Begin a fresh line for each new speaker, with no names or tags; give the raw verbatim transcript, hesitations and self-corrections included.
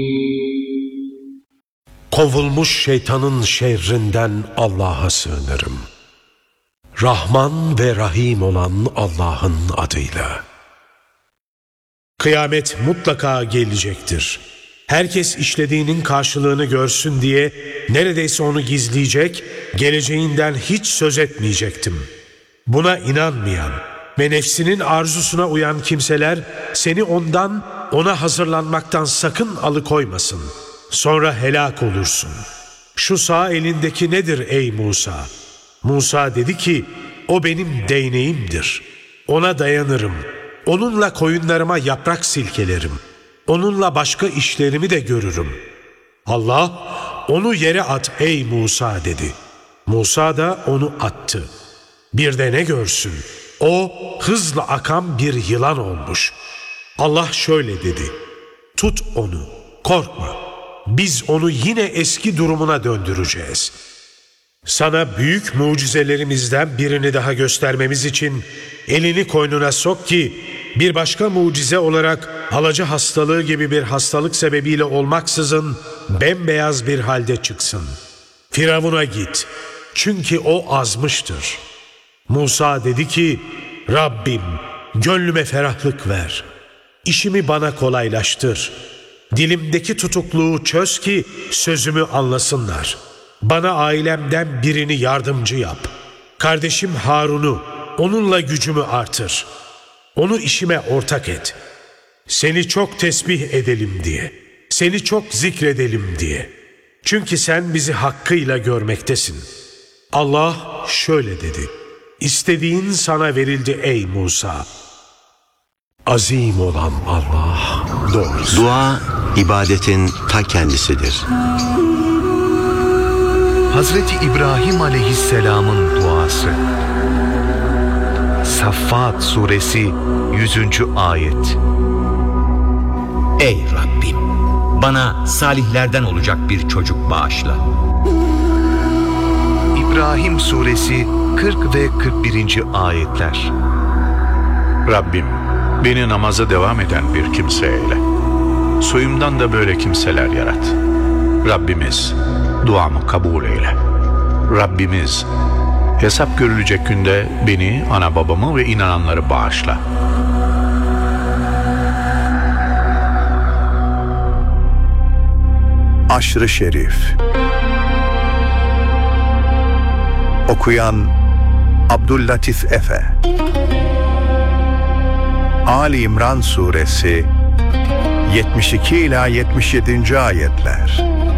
Kovulmuş şeytanın şerrinden Allah'a sığınırım. Rahman ve Rahim olan Allah'ın adıyla. Kıyamet mutlaka gelecektir. Herkes işlediğinin karşılığını görsün diye neredeyse onu gizleyecek, geleceğinden hiç söz etmeyecektim. Buna inanmayan ve nefsinin arzusuna uyan kimseler seni ondan, ona hazırlanmaktan sakın alıkoymasın. Sonra helak olursun. Şu sağ elindeki nedir ey Musa? Musa dedi ki, o benim değneğimdir. Ona dayanırım. Onunla koyunlarıma yaprak silkelerim. Onunla başka işlerimi de görürüm. Allah, onu yere at ey Musa dedi. Musa da onu attı. Bir de ne görsün? O hızla akan bir yılan olmuş. Allah şöyle dedi. Tut onu, korkma. Biz onu yine eski durumuna döndüreceğiz. Sana büyük mucizelerimizden birini daha göstermemiz için elini koynuna sok ki bir başka mucize olarak alaca hastalığı gibi bir hastalık sebebiyle olmaksızın bembeyaz bir halde çıksın. Firavun'a git, çünkü o azmıştır. Musa dedi ki, Rabbim gönlüme ferahlık ver. İşimi bana kolaylaştır. Dilimdeki tutukluğu çöz ki sözümü anlasınlar. Bana ailemden birini yardımcı yap. Kardeşim Harun'u, onunla gücümü artır. Onu işime ortak et. Seni çok tesbih edelim diye. Seni çok zikredelim diye. Çünkü sen bizi hakkıyla görmektesin. Allah şöyle dedi. İstediğin sana verildi ey Musa. Azim olan Allah doğrusu.
Dua, ibadetin ta kendisidir.
Hazreti İbrahim Aleyhisselam'ın duası. Saffat Suresi yüzüncü ayet.
Ey Rabbim! Bana salihlerden olacak bir çocuk bağışla.
İbrahim Suresi kırk ve kırk birinci ayetler.
Rabbim, beni namaza devam eden bir kimse eyle. Soyumdan da böyle kimseler yarat. Rabbimiz, duamı kabul eyle. Rabbimiz, hesap görülecek günde beni, ana babamı ve inananları bağışla.
Aşr-ı Şerif. Okuyan Abdüllatif Efe. Ali İmran Suresi yetmiş iki ila yetmiş yedinci ayetler.